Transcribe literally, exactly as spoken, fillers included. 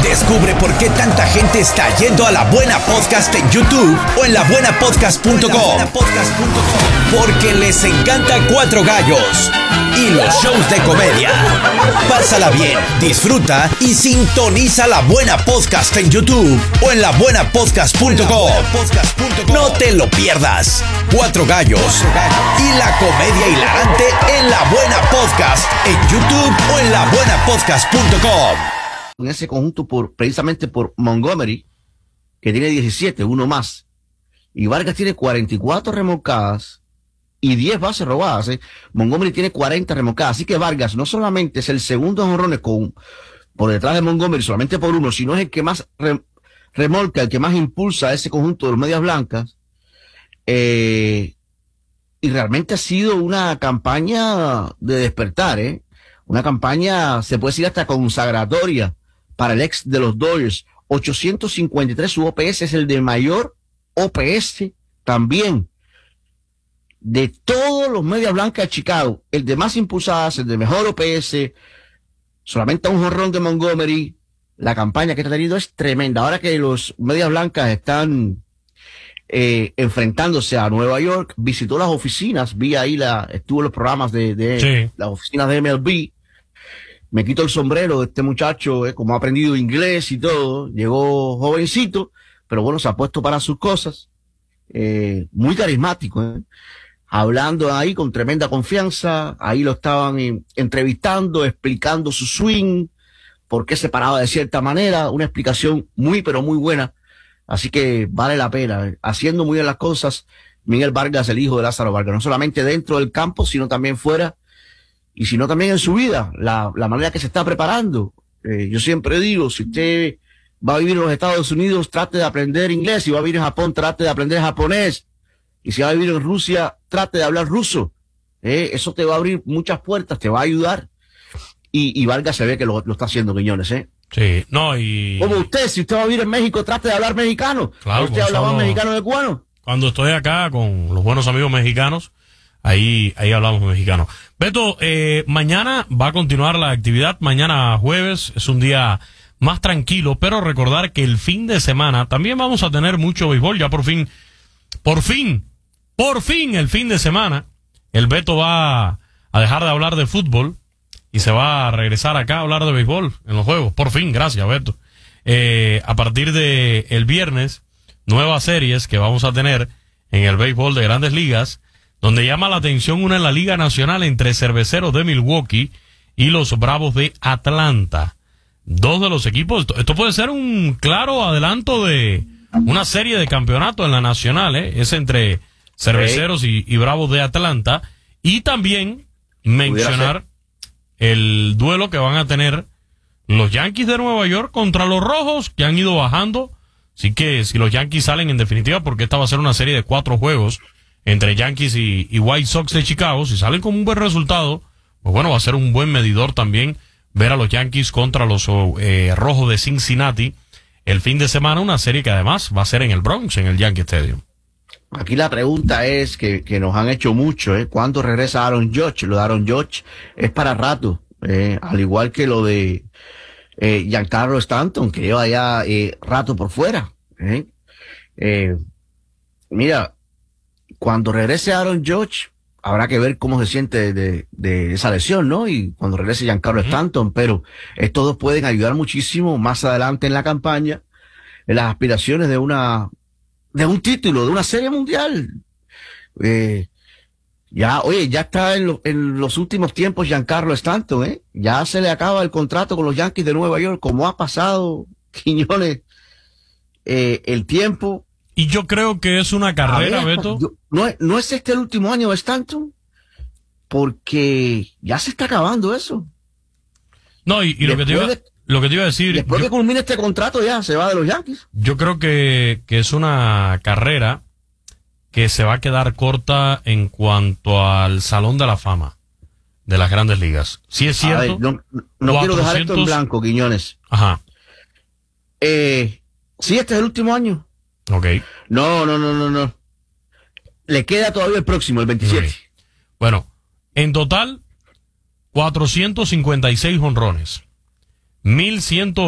Descubre por qué tanta gente está yendo a La Buena Podcast en YouTube o en la buena podcast punto com. Porque les encanta Cuatro Gallos y los shows de comedia. Pásala bien, disfruta y sintoniza La Buena Podcast en YouTube o en la buena podcast punto com. No te lo pierdas. Cuatro Gallos y la comedia hilarante en La Buena Podcast en YouTube o en la buena podcast punto com. En ese conjunto, por precisamente por Montgomery, que tiene diecisiete, uno más, y Vargas tiene cuarenta y cuatro remolcadas y diez bases robadas. ¿eh? Montgomery tiene cuarenta remolcadas, así que Vargas no solamente es el segundo en jonrones con por detrás de Montgomery solamente por uno, sino es el que más re, remolca, el que más impulsa a ese conjunto de los Medias Blancas. Eh, y realmente ha sido una campaña de despertar, ¿eh? Una campaña, se puede decir, hasta consagratoria para el ex de los Dodgers. ochocientos cincuenta y tres, su O P S es el de mayor O P S también de todos los Medias Blancas de Chicago. El de más impulsadas, el de mejor O P S, solamente un jonrón de Montgomery. La campaña que está teniendo es tremenda. Ahora que los Medias Blancas están eh, enfrentándose a Nueva York, visitó las oficinas, vi ahí, la estuvo en los programas de, de sí. las oficinas de M L B. Me quito el sombrero de este muchacho, eh, como ha aprendido inglés y todo. Llegó jovencito, pero bueno, se ha puesto para sus cosas. Eh, muy carismático, eh. Hablando ahí con tremenda confianza. Ahí lo estaban eh, entrevistando, explicando su swing, por qué se paraba de cierta manera. Una explicación muy, pero muy buena. Así que vale la pena. Eh. Haciendo muy bien las cosas, Miguel Vargas, el hijo de Lázaro Vargas. No solamente dentro del campo, sino también fuera. Y sino también en su vida, la, la manera que se está preparando. Eh, yo siempre digo, si usted va a vivir en los Estados Unidos, trate de aprender inglés. Si va a vivir en Japón, trate de aprender japonés. Y si va a vivir en Rusia, trate de hablar ruso. Eh, eso te va a abrir muchas puertas, te va a ayudar. Y, y Vargas se ve que lo, lo está haciendo, Quiñones, ¿eh? Sí, no, y... Como usted, si usted va a vivir en México, trate de hablar mexicano. Claro, usted habla más mexicano que cubano. Cuando estoy acá con los buenos amigos mexicanos, Ahí, ahí hablamos mexicano. Beto, eh, mañana va a continuar la actividad. Mañana jueves es un día más tranquilo, pero recordar que el fin de semana también vamos a tener mucho béisbol. Ya por fin, por fin, por fin el fin de semana, el Beto va a dejar de hablar de fútbol y se va a regresar acá a hablar de béisbol en los juegos. Por fin, gracias, Beto. Eh, a partir de el viernes, nuevas series que vamos a tener en el béisbol de Grandes Ligas, donde llama la atención una en la Liga Nacional entre Cerveceros de Milwaukee y los Bravos de Atlanta. Dos de los equipos, esto, esto puede ser un claro adelanto de una serie de campeonatos en la Nacional, ¿eh? Es entre Cerveceros y, y Bravos de Atlanta. Y también mencionar el duelo que van a tener los Yankees de Nueva York contra los Rojos, que han ido bajando. Así que si los Yankees salen en definitiva, porque esta va a ser una serie de cuatro juegos entre Yankees y, y White Sox de Chicago, si salen con un buen resultado, pues bueno, va a ser un buen medidor también ver a los Yankees contra los eh, Rojos de Cincinnati el fin de semana, una serie que además va a ser en el Bronx, en el Yankee Stadium. Aquí la pregunta es, que, que nos han hecho mucho, ¿eh? ¿Cuándo regresa Aaron Judge? Lo de Aaron Judge es para rato, eh, al igual que lo de eh, Giancarlo Stanton, que lleva ya eh, rato por fuera. ¿eh? Eh, mira, cuando regrese Aaron Judge, habrá que ver cómo se siente de, de esa lesión, ¿no? Y cuando regrese Giancarlo uh-huh. Stanton, pero estos dos pueden ayudar muchísimo más adelante en la campaña, en las aspiraciones de una, de un título, de una serie mundial. Eh, ya, oye, ya está en, lo, en los últimos tiempos Giancarlo Stanton, ¿eh? Ya se le acaba el contrato con los Yankees de Nueva York, como ha pasado, Quiñones, eh, el tiempo. Y yo creo que es una carrera, ver, Beto. Yo, no, es, no es este el último año de Stanton, porque ya se está acabando eso. No, y, y lo, que te iba, de, lo que te iba a decir... Después yo, que culmine este contrato ya se va de los Yankees. Yo creo que, que es una carrera que se va a quedar corta en cuanto al Salón de la Fama de las Grandes Ligas. Sí es cierto. Ver, no no cuatrocientos... quiero dejar esto en blanco, Quiñones. Ajá. Eh, sí, este es el último año. Okay. No, no, no, no, no. Le queda todavía el próximo, el veintisiete. Okay. Bueno, en total, cuatrocientos cincuenta y seis jonrones, mil cien